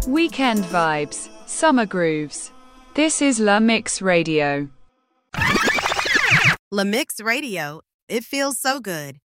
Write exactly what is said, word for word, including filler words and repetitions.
Weekend vibes, summer grooves. This is La Mix Radio. La Mix Radio. It feels so good.